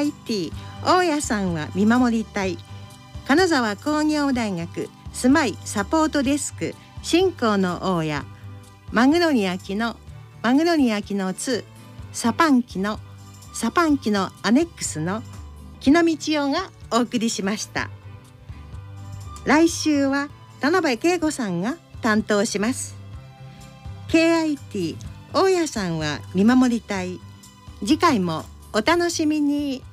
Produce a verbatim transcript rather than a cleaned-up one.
アイティー 大家さんは見守りたい。金沢工業大学住まいサポートデスク新興の大家、マグノリアキのマグノリアキのに、サパンキのサパンキのアネックスの木野道夫がお送りしました。来週は田辺恵子さんが担当します。 ケーアイティー 大家さんは見守りたい。次回もお楽しみに。